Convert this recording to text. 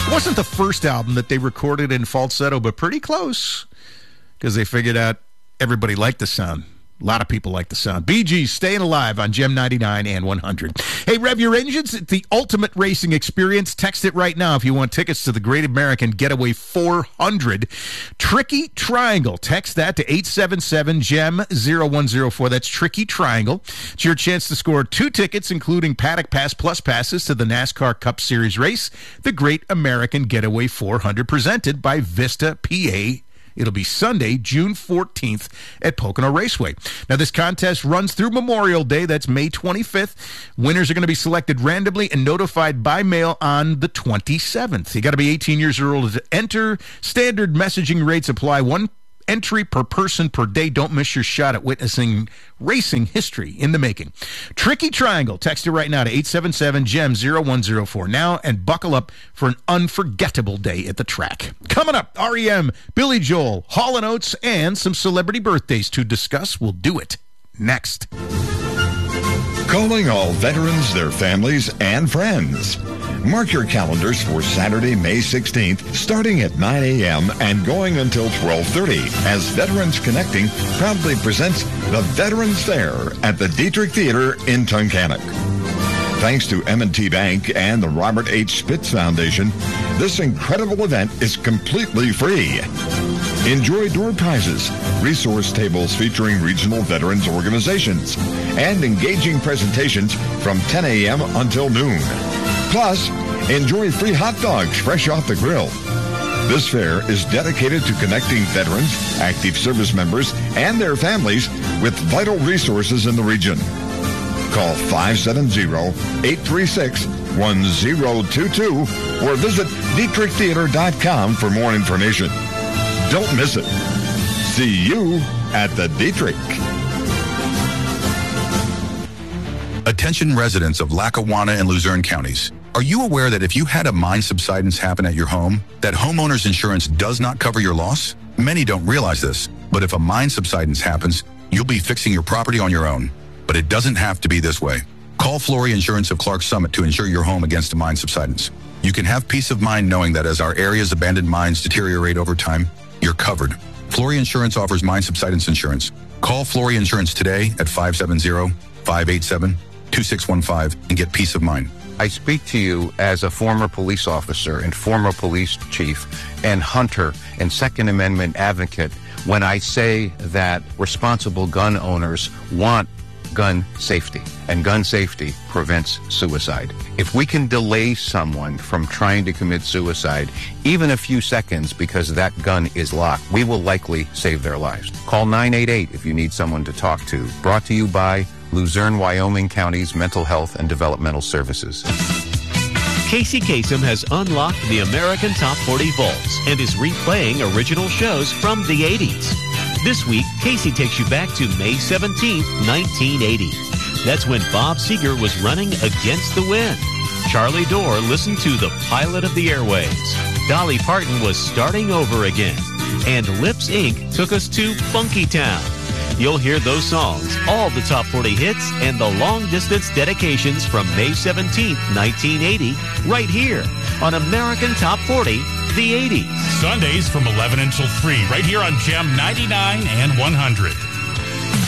Wasn't the first album that they recorded in falsetto, but pretty close, because they figured out everybody liked the sound. A lot of people like the sound. Bee Gees, Staying Alive on Gem 99 and 100. Hey, rev your engines. It's the ultimate racing experience. Text it right now if you want tickets to the Great American Getaway 400. Tricky Triangle. Text that to 877-GEM-0104. That's Tricky Triangle. It's your chance to score 2 tickets, including Paddock Pass Plus passes to the NASCAR Cup Series race, the Great American Getaway 400, presented by Vista PA. It'll be Sunday, June 14th at Pocono Raceway. Now, this contest runs through Memorial Day. That's May 25th. Winners are going to be selected randomly and notified by mail on the 27th. You got to be 18 years old to enter. Standard messaging rates apply. 1 entry per person per day. Don't miss your shot at witnessing racing history in the making. Tricky Triangle. Text it right now to 877-GEM-0104 now and buckle up for an unforgettable day at the track. Coming up, REM, Billy Joel, Hall & Oates, and some celebrity birthdays to discuss. We'll do it next. Calling all veterans, their families, and friends. Mark your calendars for Saturday, May 16th, starting at 9 a.m. and going until 12:30, as Veterans Connecting proudly presents the Veterans Fair at the Dietrich Theater in Tunkhannock. Thanks to M&T Bank and the Robert H. Spitz Foundation, this incredible event is completely free. Enjoy door prizes, resource tables featuring regional veterans organizations, and engaging presentations from 10 a.m. until noon. Plus, enjoy free hot dogs fresh off the grill. This fair is dedicated to connecting veterans, active service members, and their families with vital resources in the region. Call 570-836-1022 or visit DietrichTheater.com for more information. Don't miss it. See you at the Dietrich. Attention residents of Lackawanna and Luzerne counties. Are you aware that if you had a mine subsidence happen at your home, that homeowner's insurance does not cover your loss? Many don't realize this, but if a mine subsidence happens, you'll be fixing your property on your own. But it doesn't have to be this way. Call Flory Insurance of Clark Summit to insure your home against a mine subsidence. You can have peace of mind knowing that as our area's abandoned mines deteriorate over time, you're covered. Flory Insurance offers mine subsidence insurance. Call Flory Insurance today at 570-587-2615 and get peace of mind. I speak to you as a former police officer and former police chief and hunter and Second Amendment advocate when I say that responsible gun owners want gun safety, and gun safety prevents suicide. If we can delay someone from trying to commit suicide even a few seconds because that gun is locked, we will likely save their lives. Call 988 if you need someone to talk to. Brought to you by Luzerne, Wyoming County's Mental Health and Developmental Services. Casey Kasem has unlocked the American Top 40 vaults and is replaying original shows from the 80s. This week, Casey takes you back to May 17th, 1980. That's when Bob Seger was running against the wind. Charlie Dorr listened to the pilot of the airwaves. Dolly Parton was starting over again. And Lips Inc. took us to Funky Town. You'll hear those songs, all the top 40 hits, and the long-distance dedications from May 17th, 1980, right here on American Top 40, the 80s. Sundays from 11 until 3, right here on Gem 99 and 100.